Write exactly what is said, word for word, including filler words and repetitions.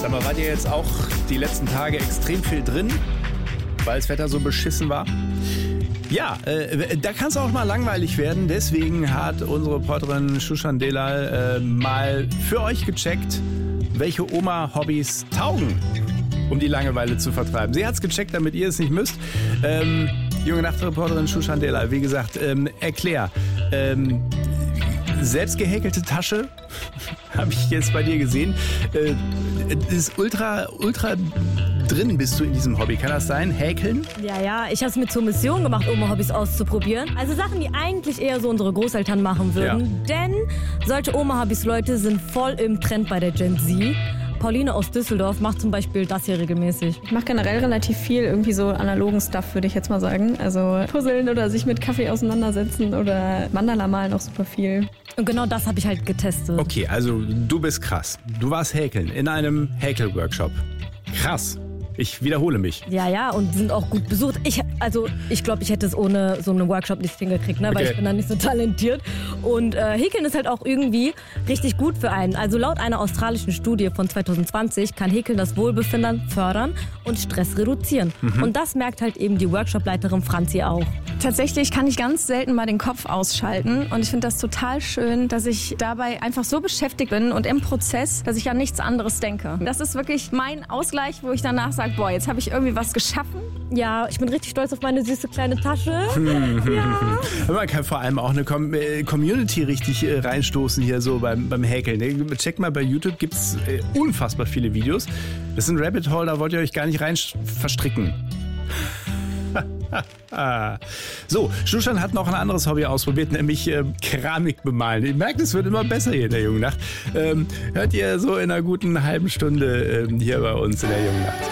Sag mal, wart ihr jetzt auch die letzten Tage extrem viel drin, weil das Wetter so beschissen war? Ja, äh, da kann es auch mal langweilig werden. Deswegen hat unsere Reporterin Shushan Delal äh, mal für euch gecheckt, welche Oma-Hobbys taugen, um die Langeweile zu vertreiben. Sie hat es gecheckt, damit ihr es nicht müsst. Ähm, junge Nachtreporterin Shushan Delal, wie gesagt, ähm, erklär. Ähm, selbst gehäkelte Tasche, habe ich jetzt bei dir gesehen. Äh, ist ultra, ultra drin bist du in diesem Hobby. Kann das sein? Häkeln? Ja, ja. Ich habe es mir zur Mission gemacht, Oma-Hobbys auszuprobieren. Also Sachen, die eigentlich eher so unsere Großeltern machen würden. Ja. Denn solche Oma-Hobbys, Leute, sind voll im Trend bei der Gen Z. Pauline aus Düsseldorf macht zum Beispiel das hier regelmäßig. Ich mache generell relativ viel, irgendwie so analogen Stuff, würde ich jetzt mal sagen. Also puzzeln oder sich mit Kaffee auseinandersetzen oder Mandala malen auch super viel. Und genau das habe ich halt getestet. Okay, also du bist krass. Du warst häkeln in einem Häkel-Workshop. Krass. Ich wiederhole mich. Ja, ja, und die sind auch gut besucht. Ich, also, ich glaube, ich hätte es ohne so einen Workshop nicht hingekriegt, ne? Weil Okay. ich bin da nicht so talentiert. Und äh, Häkeln ist halt auch irgendwie richtig gut für einen. Also laut einer australischen Studie von zwanzig zwanzig kann Häkeln das Wohlbefinden fördern und Stress reduzieren. Mhm. Und das merkt halt eben die Workshopleiterin Franzi auch. Tatsächlich kann ich ganz selten mal den Kopf ausschalten und ich finde das total schön, dass ich dabei einfach so beschäftigt bin und im Prozess, dass ich an nichts anderes denke. Das ist wirklich mein Ausgleich, wo ich danach sage, boah, jetzt habe ich irgendwie was geschaffen. Ja, ich bin richtig stolz auf meine süße kleine Tasche. Ja. Man kann vor allem auch eine Com- äh, Community richtig äh, reinstoßen hier so beim, beim Häkeln. Ne? Checkt mal bei YouTube, gibt es äh, unfassbar viele Videos. Das ist ein Rabbit Hole, da wollt ihr euch gar nicht rein verstricken. So, Shushan hat noch ein anderes Hobby ausprobiert, nämlich äh, Keramik bemalen. Ihr merkt, es wird immer besser hier in der Jungen Nacht. Ähm, hört ihr so in einer guten halben Stunde ähm, hier bei uns in der Jungen Nacht.